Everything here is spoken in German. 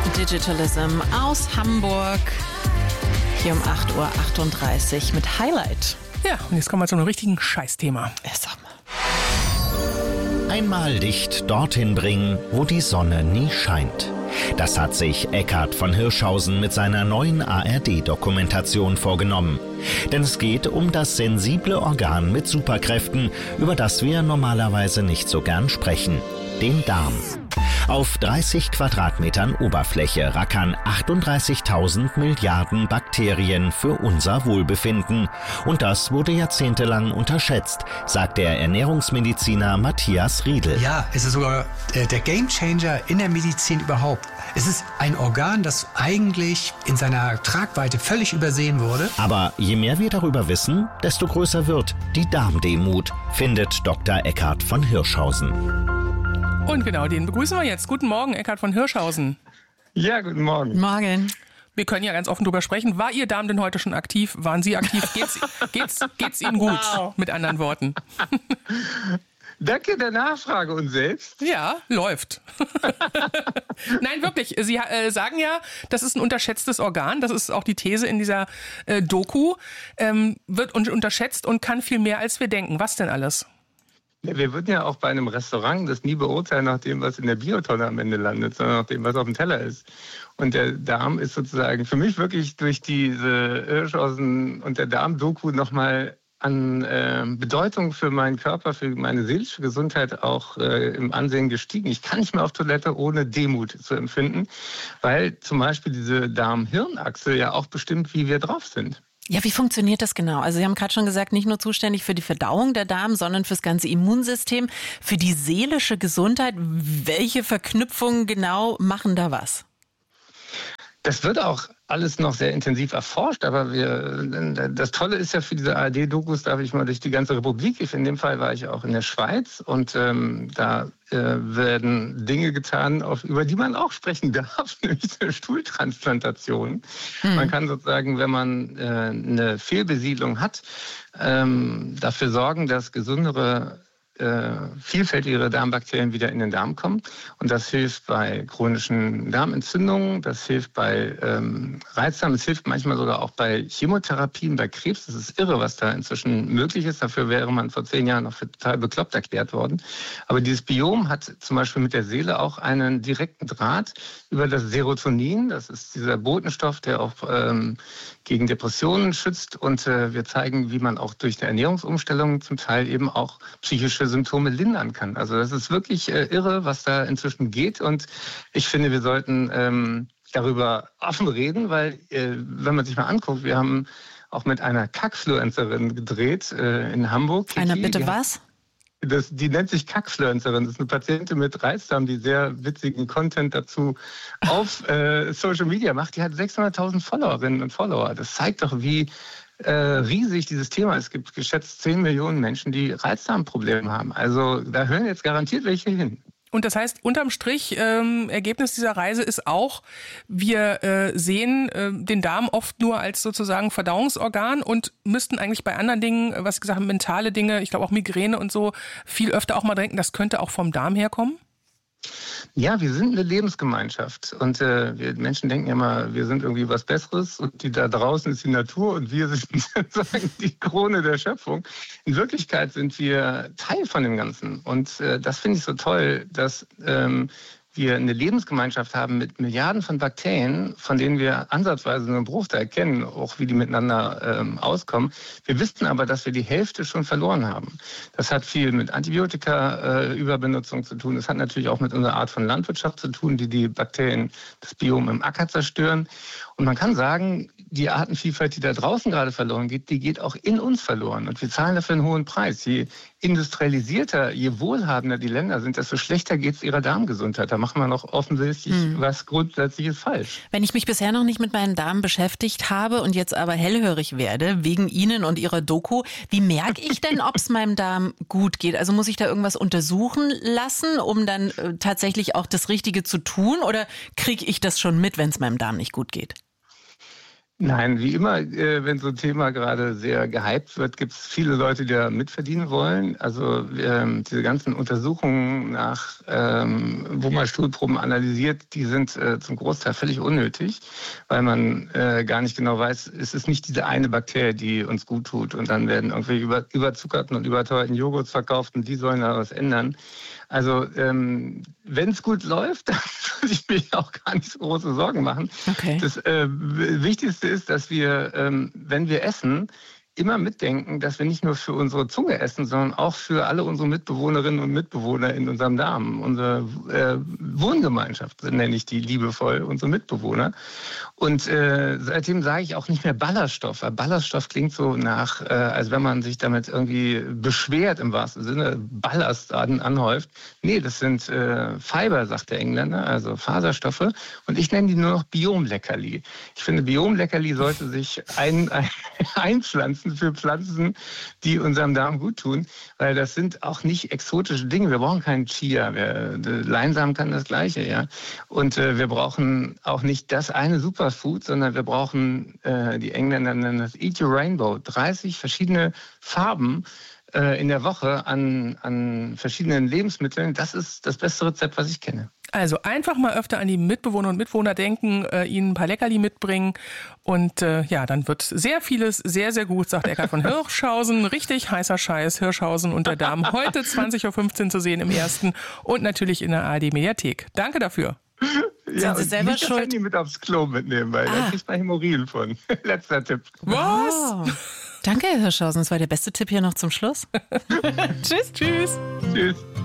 Digitalism aus Hamburg. Hier um 8.38 Uhr mit Highlight. Ja, und jetzt kommen wir zu einem richtigen Scheißthema. Sag mal. Einmal Licht dorthin bringen, wo die Sonne nie scheint. Das hat sich Eckhard von Hirschhausen mit seiner neuen ARD-Dokumentation vorgenommen. Denn es geht um das sensible Organ mit Superkräften, über das wir normalerweise nicht so gern sprechen, den Darm. Auf 30 Quadratmetern Oberfläche rackern 38.000 Milliarden Bakterien für unser Wohlbefinden. Und das wurde jahrzehntelang unterschätzt, sagt der Ernährungsmediziner Matthias Riedel. Ja, es ist sogar der Gamechanger in der Medizin überhaupt. Es ist ein Organ, das eigentlich in seiner Tragweite völlig übersehen wurde. Aber je mehr wir darüber wissen, desto größer wird die Darmdemut, findet Dr. Eckhard von Hirschhausen. Und genau, den begrüßen wir jetzt. Guten Morgen, Eckhard von Hirschhausen. Ja, guten Morgen. Morgen. Wir können ja ganz offen drüber sprechen. War Ihr Darm denn heute schon aktiv? Waren Sie aktiv? Geht's Ihnen gut? Wow. Mit anderen Worten. Danke der Nachfrage und selbst. Ja, läuft. Nein, wirklich. Sie sagen ja, das ist ein unterschätztes Organ. Das ist auch die These in dieser Doku. Wird unterschätzt und kann viel mehr, als wir denken. Was denn alles? Ja, wir würden ja auch bei einem Restaurant das nie beurteilen nach dem, was in der Biotonne am Ende landet, sondern nach dem, was auf dem Teller ist. Und der Darm ist sozusagen für mich wirklich durch diese Hirschhausen- und der Darm-Doku nochmal an Bedeutung für meinen Körper, für meine seelische Gesundheit auch im Ansehen gestiegen. Ich kann nicht mehr auf Toilette, ohne Demut zu empfinden, weil zum Beispiel diese Darm-Hirn-Achse ja auch bestimmt, wie wir drauf sind. Ja, wie funktioniert das genau? Also Sie haben gerade schon gesagt, nicht nur zuständig für die Verdauung der Darm, sondern fürs ganze Immunsystem, für die seelische Gesundheit. Welche Verknüpfungen genau machen da was? Das wird auch alles noch sehr intensiv erforscht, aber das Tolle ist ja für diese ARD-Dokus, darf ich mal durch die ganze Republik. In dem Fall war ich auch in der Schweiz und da werden Dinge getan, über die man auch sprechen darf, nämlich eine Stuhltransplantation. Man kann sozusagen, wenn man eine Fehlbesiedlung hat, dafür sorgen, dass gesündere vielfältigere Darmbakterien wieder in den Darm kommen. Und das hilft bei chronischen Darmentzündungen, das hilft bei Reizdarm, es hilft manchmal sogar auch bei Chemotherapien, bei Krebs. Das ist irre, was da inzwischen möglich ist. Dafür wäre man vor 10 Jahren noch für total bekloppt erklärt worden. Aber dieses Biom hat zum Beispiel mit der Seele auch einen direkten Draht über das Serotonin. Das ist dieser Botenstoff, der auch gegen Depressionen schützt. Und wir zeigen, wie man auch durch eine Ernährungsumstellung zum Teil eben auch psychische Symptome lindern kann. Also das ist wirklich irre, was da inzwischen geht. Und ich finde, wir sollten darüber offen reden, weil wenn man sich mal anguckt, wir haben auch mit einer Kackfluencerin gedreht in Hamburg. Kiki, Einer bitte was? Die nennt sich Kackfluencerin. Das ist eine Patientin mit Reizdarm, die sehr witzigen Content dazu auf Social Media macht. Die hat 600.000 Followerinnen und Follower. Das zeigt doch, wie riesig dieses Thema. Es gibt geschätzt 10 Millionen Menschen, die Reizdarmprobleme haben. Also da hören jetzt garantiert welche hin. Und das heißt, unterm Strich, Ergebnis dieser Reise ist auch, wir sehen den Darm oft nur als sozusagen Verdauungsorgan und müssten eigentlich bei anderen Dingen, was gesagt, mentale Dinge, ich glaube auch Migräne und so, viel öfter auch mal denken, das könnte auch vom Darm herkommen? Ja, wir sind eine Lebensgemeinschaft und wir Menschen denken ja immer, wir sind irgendwie was Besseres und die da draußen ist die Natur und wir sind sozusagen die Krone der Schöpfung. In Wirklichkeit sind wir Teil von dem Ganzen und das finde ich so toll, dass wir eine Lebensgemeinschaft haben mit Milliarden von Bakterien, von denen wir ansatzweise nur einen Bruchteil kennen, auch wie die miteinander auskommen. Wir wissen aber, dass wir die Hälfte schon verloren haben. Das hat viel mit Antibiotika-Überbenutzung zu tun. Das hat natürlich auch mit unserer Art von Landwirtschaft zu tun, die Bakterien, das Biom im Acker zerstören. Und man kann sagen, die Artenvielfalt, die da draußen gerade verloren geht, die geht auch in uns verloren. Und wir zahlen dafür einen hohen Preis. Je industrialisierter, je wohlhabender die Länder sind, desto schlechter geht es ihrer Darmgesundheit. Da machen wir noch offensichtlich was Grundsätzliches falsch. Wenn ich mich bisher noch nicht mit meinem Darm beschäftigt habe und jetzt aber hellhörig werde, wegen Ihnen und Ihrer Doku, wie merke ich denn, ob es meinem Darm gut geht? Also muss ich da irgendwas untersuchen lassen, um dann tatsächlich auch das Richtige zu tun? Oder kriege ich das schon mit, wenn es meinem Darm nicht gut geht? Nein, wie immer, wenn so ein Thema gerade sehr gehypt wird, gibt es viele Leute, die da mitverdienen wollen. Also diese ganzen Untersuchungen nach, wo man Stuhlproben analysiert, die sind zum Großteil völlig unnötig, weil man gar nicht genau weiß, es ist nicht diese eine Bakterie, die uns gut tut. Und dann werden irgendwie überzuckerten und überteuerten Joghurts verkauft und die sollen da was ändern. Also wenn es gut läuft, dann würde ich mir auch gar nicht so große Sorgen machen. Okay. Das Wichtigste ist, dass wir, wenn wir essen, immer mitdenken, dass wir nicht nur für unsere Zunge essen, sondern auch für alle unsere Mitbewohnerinnen und Mitbewohner in unserem Darm. Unsere Wohngemeinschaft nenne ich die liebevoll, unsere Mitbewohner. Und seitdem sage ich auch nicht mehr Ballaststoff, weil Ballaststoff klingt so nach, als wenn man sich damit irgendwie beschwert im wahrsten Sinne, Ballast anhäuft. Nee, das sind Fiber, sagt der Engländer, also Faserstoffe. Und ich nenne die nur noch Biomleckerli. Ich finde, Biomleckerli sollte sich einpflanzen für Pflanzen, die unserem Darm gut tun, weil das sind auch nicht exotische Dinge. Wir brauchen keinen Chia. Leinsamen kann das Gleiche, ja. Und wir brauchen auch nicht das eine Superfood, sondern wir brauchen, die Engländer nennen das Eat Your Rainbow, 30 verschiedene Farben in der Woche an verschiedenen Lebensmitteln. Das ist das beste Rezept, was ich kenne. Also einfach mal öfter an die Mitbewohner und Mitbewohner denken, ihnen ein paar Leckerli mitbringen und dann wird sehr vieles sehr, sehr gut, sagt Eckhard von Hirschhausen. Richtig heißer Scheiß, Hirschhausen und der Darm. Heute 20.15 Uhr zu sehen im Ersten und natürlich in der ARD-Mediathek. Danke dafür. Ja, sind Sie selber nicht schuld? das Handy mit aufs Klo mitnehmen, weil da kriegt man Hämorrhoiden von. Letzter Tipp. Was? Oh. Danke, Herr Hirschhausen. Das war der beste Tipp hier noch zum Schluss. Tschüss. Tschüss.